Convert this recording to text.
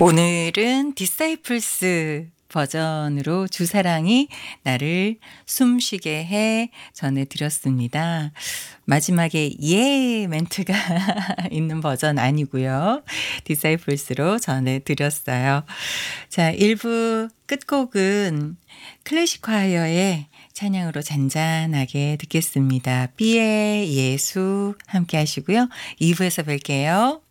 오늘은 디사이플스 버전으로 주 사랑이 나를 숨쉬게 해 전해드렸습니다. 마지막에 예 멘트가 있는 버전 아니고요. 디사이플스로 전해드렸어요. 자, 1부 끝곡은 클래식 콰이어의 찬양으로 잔잔하게 듣겠습니다. 삐의 예수 함께 하시고요. 2부에서 뵐게요.